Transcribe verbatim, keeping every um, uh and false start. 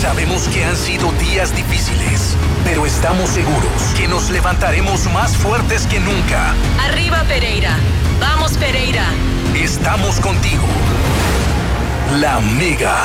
Sabemos que han sido días difíciles, pero estamos seguros que nos levantaremos más fuertes que nunca. Arriba, Pereira. Vamos, Pereira. Estamos contigo. La Mega.